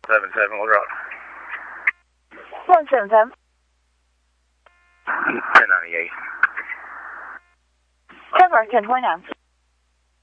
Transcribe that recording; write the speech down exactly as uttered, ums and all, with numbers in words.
seven seven, we'll drop. one seven seven. ten ninety-eight. ten bar ten twenty-nine.